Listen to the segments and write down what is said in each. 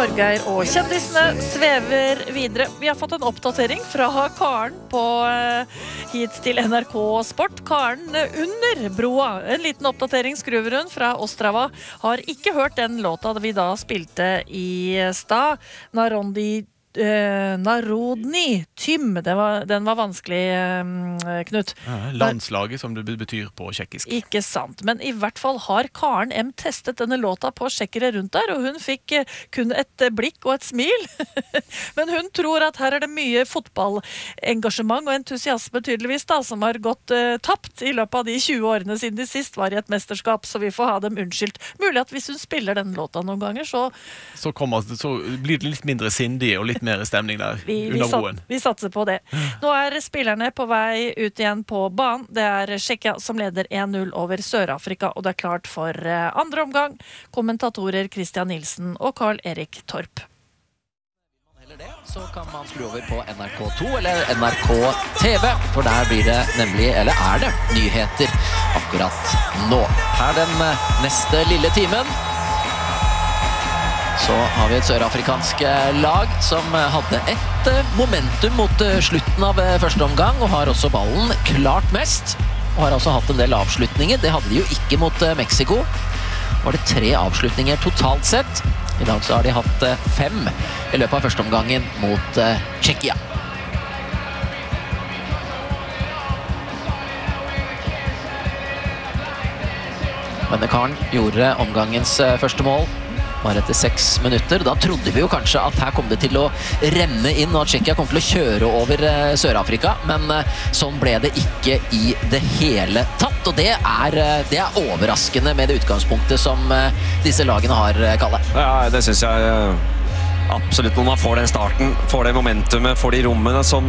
Torgeir og kjendisene svever videre. Vi har fått en oppdatering fra Karen på hit til NRK Sport. Karen under broa. En liten oppdatering skriver hun fra Ostrava. Har ikke hørt den låta vi da spilte i stad. Narodny Tym. Den var vanskelig, Knut. Landslaget, som det betyr på tjekkisk. Ikke sant, men i hvert fall har Karen M testet denne låta på sjekkere rundt der, og hun fikk kun et blikk og et smil. Men hun tror at her er det mye fotballengasjement og entusiasme tydeligvis da, som har gått tapt i løpet av de 20 årene siden de sist var i et mesterskap, så vi får ha dem unnskyldt. Mulig at hvis hun spiller den låta noen ganger, så blir det litt mindre sindig og litt mer stemning der under broen. Vi satser på det. Nå er spillerne på vei ut igjen på banen. Det er Tsjekkia som leder 1-0 over Sør-Afrika, og det er klart for andre omgang. Kommentatorer Christian Nilsen og Karl Erik Torp. Så kan man skru over på NRK2 eller NRK TV, for der blir det nemlig, eller er det, nyheter akkurat nå. Her den neste lille timen så har vi et sørafrikansk lag som hadde et momentum mot slutten av første omgang, og har også ballen klart mest, og har også hatt en del avslutninger. Det hadde de jo ikke mot Mexico. Var det 3 avslutninger totalt sett. I dag så har de hatt 5 i løpet av første omgangen mot Tsjekkia. Men Karen gjorde omgangens første mål bare etter 6 minutter. Da trodde vi jo kanskje at her kom det til å renne inn, og at Tsjekkia kom til å kjøre over Sør-Afrika, men sånn ble det ikke i det hele tatt, og det er overraskende med det utgangspunktet som disse lagene har, Kalle. Ja, det synes jeg absolutt, når man får den starten, får det momentumet, får de rommene som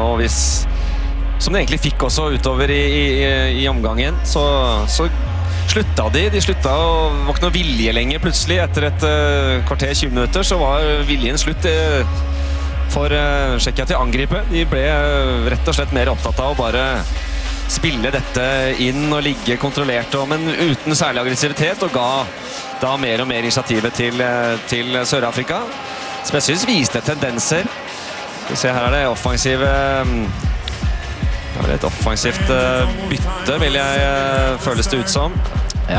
de egentlig fikk også utover i omgangen, så slutta de slutta, og var ikke noe vilje lenger plutselig. Etter et kvarter, 20 minutter, så var viljen slutt for Tsjekkia til å angripe. De ble rett og slett mer opptatt av å bare spille dette inn og ligge kontrollert, men uten særlig aggressivitet, og ga da mer og mer initiativet til Sør-Afrika, som jeg synes viste tendenser. Vi ser her er det offensive... Det er et offensivt bytte, vil jeg føles det ut som. Ja.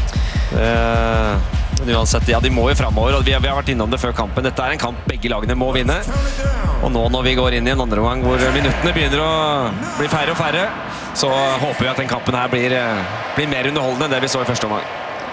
Uansett, ja, de må jo fremover, og vi har vært innom det før kampen. Dette er en kamp begge lagene må vinne. Og nå når vi går inn i en andre omgang hvor minuttene begynner å bli færre og færre, så håper vi at den kampen her blir mer underholdende enn det vi så i første omgang.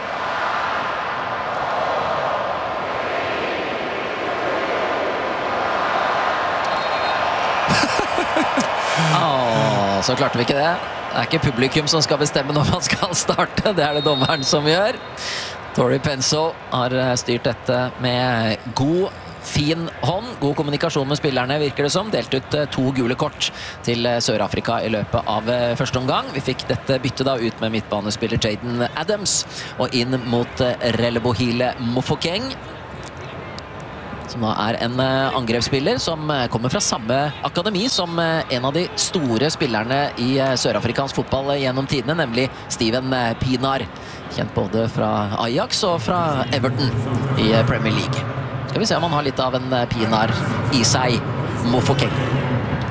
Så klarte vi ikke det. Det er ikke publikum som skal bestemme når man skal starte. Det er det dommeren som gjør. Tori Penso har styrt dette med fin hånd. God kommunikasjon med spillerne, virker det som. Delt ut 2 gule kort til Sør-Afrika i løpet av første omgang. Vi fikk dette byttet da ut med midtbanespiller Jaden Adams og inn mot Relebohile Mofokeng, som da er en angrepsspiller som kommer fra samme akademi som en av de store spillerne i sørafrikansk fotball gjennom tidene, nemlig Steven Pienaar. Kjent både fra Ajax og fra Everton i Premier League. Skal vi se om han har litt av en Pienaar i seg, Mofokeng.